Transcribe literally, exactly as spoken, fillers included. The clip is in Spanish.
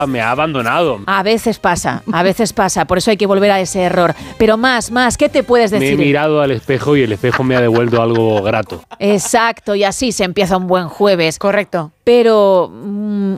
me ha abandonado. A veces pasa, a veces pasa, por eso hay que volver a ese error. Pero más, más, ¿qué te puedes decir? Me he mirado al espejo y el espejo me ha devuelto algo grato. Exacto, y así se empieza un buen jueves. Correcto. Pero mmm,